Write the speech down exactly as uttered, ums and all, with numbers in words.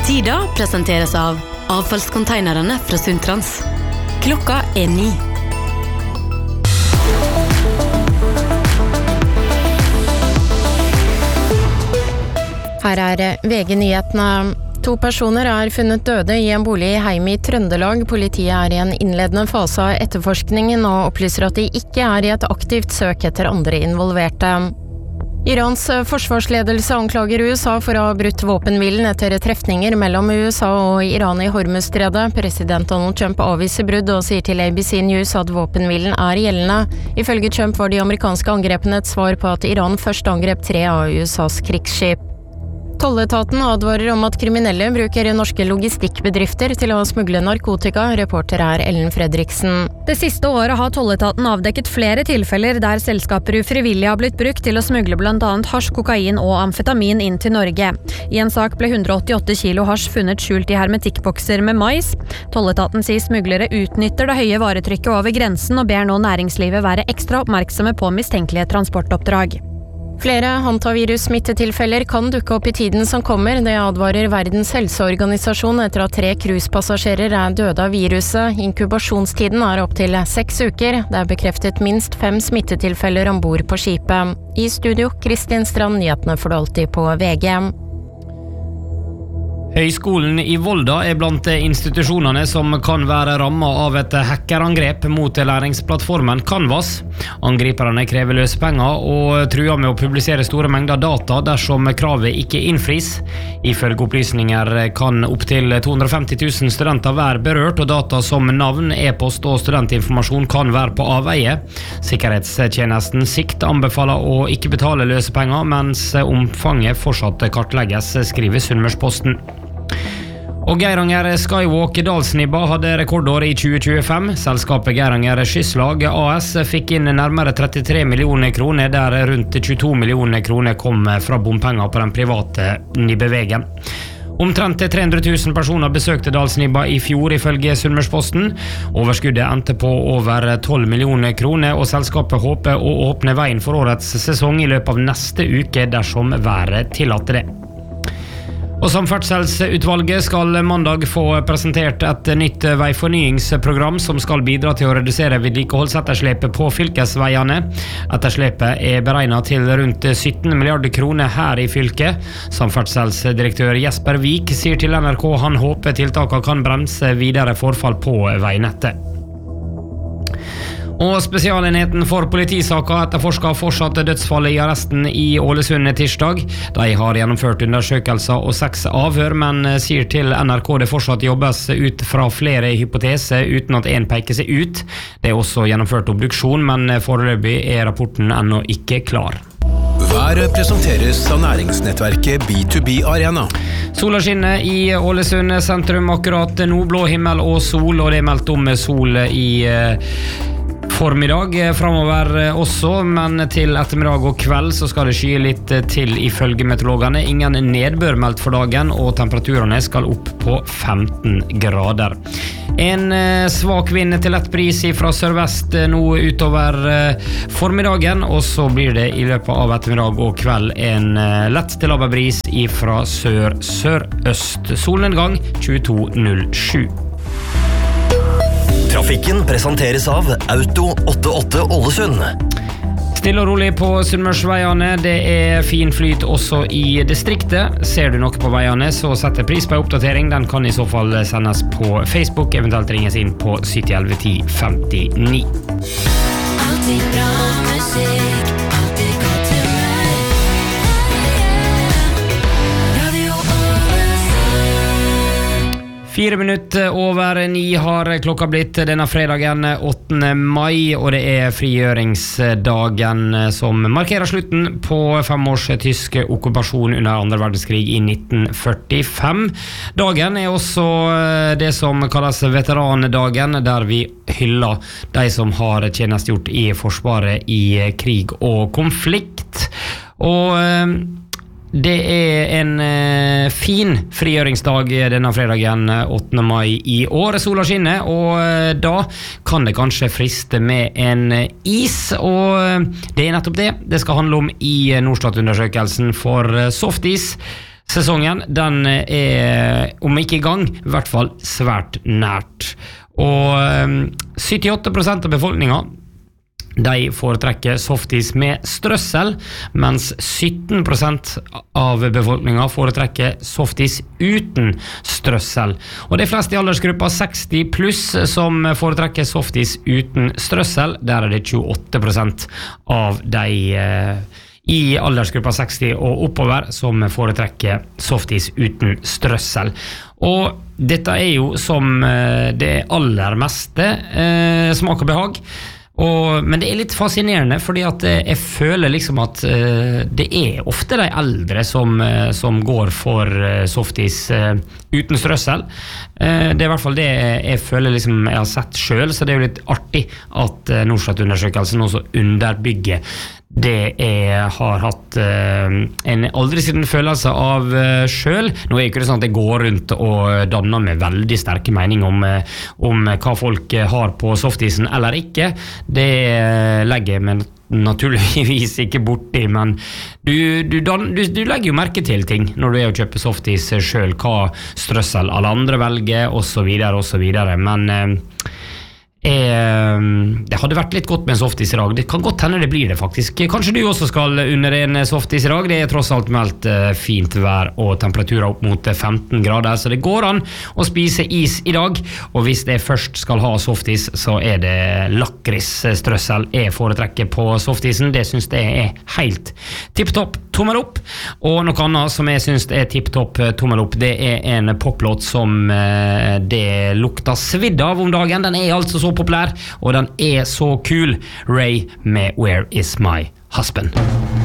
Tida presenteres av avfallskonteinerne fra Sundtrans. Klokka er ni. Her er V G-nyhetene. To personer er funnet døde i en bolig i Heim i Trøndelag. Politiet er i en innledende fase av etterforskningen og opplyser at de ikke er i et aktivt søk etter andre involverte. Irans forsvarsledelse anklager U S A for å ha brutt våpenhvilen etter trefninger mellom U S A og Iran i Hormuzstredet. President Donald Trump avviser brudd og sier til A B C News at våpenhvilen er gjeldende. Ifølge Trump var de amerikanske angrepene et svar på at Iran først angrep tre av U S A's krigsskip. Tolletaten advarer om at kriminelle bruker norske logistikkbedrifter til å smugle narkotika. Reporter er Ellen Fredriksen. Det siste året har tolletaten avdekket flere tilfeller der selskaper ufrivillig har blitt brukt til å smugle blant annet hasj, kokain og amfetamin inn til Norge. I en sak ble hundre åttiåtte kilo hasj funnet skjult i hermetikkbokser med mais. Tolletaten sier smuglere utnytter det høye varetrykket over grensen og ber nå næringslivet være ekstra oppmerksomme på mistenkelige transportoppdrag. Flere hantavirus-smittetilfeller kan dukke opp i tiden som kommer. Det advarer Verdens helseorganisasjon etter at tre cruisepassasjerer er døde av viruset. Inkubasjonstiden er opp til seks uker. Det er bekreftet minst fem smittetilfeller ombord på skipet. I studio, Kristin Strand, nyhetene får du alltid på V G. Høgskolen i Volda er blant institusjonene som kan være rammet av et hackerangrep mot læringsplattformen Canvas. Angriperne krever løsepenger og truer med å publisere store mengder data dersom kravet ikke innfris. Ifølge opplysninger kan opp til to hundre og femti tusen studenter være berørt, og data som navn, e-post og studentinformasjon kan være på avveie. Sikkerhetstjenesten Sikt anbefaler å ikke betale løsepenger, mens omfanget fortsatt kartlegges, skriver Sunnmørsposten. Og Geiranger Skywalk Dalsnibba hadde rekordår i tjue tjuefem. Selskapet Geiranger Skyslag A S fikk inn nærmere trettitre millioner kroner, der rundt tjueto millioner kroner kom fra bompenger på den private Nibbevegen. Omtrent tre hundre tusen personer besøkte Dalsnibba i fjor, ifølge Sunnmørsposten. Overskuddet endte på over tolv millioner kroner, og selskapet håper å åpne veien for årets sesong i løpet av neste uke dersom været tillater det. Og Samferdselsutvalget skal mandag få presentert et nytt veifornyingsprogram som skal bidra til å redusere vedlikeholdsetterslepet på fylkesveiene. Etterslepet er beregnet til rundt sytten milliarder kroner her i fylket. Samferdselsdirektør Jesper Vik sier til N R K han håper tiltakene kan bremse videre forfall på veinettet. Og spesialenheten for politisaka etterforsker fortsatt dødsfallet i arresten i Ålesund tirsdag. De har gjennomført undersøkelser og seks avhør, men sier til N R K det fortsatt jobbes ut fra flere hypoteser uten at en peker seg ut. Det er også gjennomført obduksjon, men foreløpig er rapporten ennå ikke klar. Været presenteres av næringsnettverket B to B Arena. Sola skinner i Ålesund sentrum akkurat nå, blå himmel og sol, og det er meldt om sol i formiddag fremover også, men til ettermiddag og kveld så skal det skye litt til ifølge meteorologene. Ingen nedbør meldt for dagen, og temperaturene skal opp på femten grader. En svak vind til lett bris fra sørvest nå utover formiddagen, og så blir det i løpet av ettermiddag og kveld en lett til laber bris fra sør-sør-øst. Solnedgang tjueto null sju. Trafikken presenteres av Auto åttiåtte Ålesund. Stille og rolig på Sunnmørsveiene, det er fin flyt også i distriktet. Ser du noe på veiene, så setter pris på en oppdatering. Den kan i så fall sendes på Facebook, eventuelt ringes inn på sytti elleve ti femtini. Alltid bra musikk, alltid godt humør. Radio Ålesund. Fire minutter over ni har klokka blitt denne fredagen åttende mai, og det er frigjøringsdagen som markerer slutten på fem års tysk okkupasjon under andre verdenskrig i nitten førtifem. Dagen er også det som kalles veterandagen, der vi hyller de som har tjenestegjort i forsvaret i krig og konflikt. Og det er en eh, fin frigjøringsdag denne fredagen åttende mai i år. Sola skinner, og eh, da kan det kanskje friste med en is, og eh, det er nettopp det det skal handle om i Norstat-undersøkelsen for eh, softis. sesongen, den er, om ikke i gang, i hvert fall svært nært. Og syttiåtte prosent av befolkningen de foretrekker softis med strøssel, mens sytten prosent av befolkningen foretrekker softis uten strøssel. Og det er flest i aldersgruppa seksti pluss som foretrekker softis uten strøssel. Der er det tjueåtte prosent av de eh, i aldersgruppa seksti og oppover som foretrekker softis uten strøssel. Og dette er jo som eh, det aller meste eh, smak og behag. Og, men det er litt fascinerende, fordi at jeg føler liksom at uh, det er ofte de eldre som, uh, som går for uh, softis uh, uten strøssel. Uh, det er i hvert fall det jeg, jeg føler liksom jeg har sett selv, så det er jo litt artig at uh, Norstat-undersøkelsen også underbygger det jeg har hatt uh, en aldri siden følelse av uh, selv. Nå er det ikke sånn at jeg går rundt og danner med veldig sterke meninger om, uh, om hva folk har på softisen eller ikke. Det uh, legger jeg meg naturligvis ikke borti, men du, du, dan, du, du legger jo merke til ting når du er å kjøpe softis selv, hva strøssel alle andre velger, og så videre, og så videre. Men uh, Eh, det hadde vært litt godt med en softis i dag. Det kan godt hende det blir det faktisk. Kanskje du også skal under en softis i dag. Det er tross alt meldt eh, fint vær og temperaturer opp mot femten grader, så det går an å spise is i dag. Og hvis det først skal ha softis, så er det lakrisstrøssel jeg foretrekker på softisen. Det synes jeg er helt tipptopp tommel opp. Og noe annet som jeg synes er tipptopp tommel opp, det er en poplåt som eh, det lukter svidd av om dagen. Den er altså så populær, og den er så kul. Ray med Where Is My Husband?